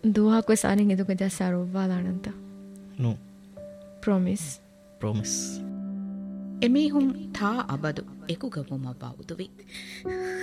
දුවහක් වෙසාරින් එදුක ජස්සාරුවාලානන්ත no promise එමිහුම් තා අබදු එකුගමුම බෞදුවි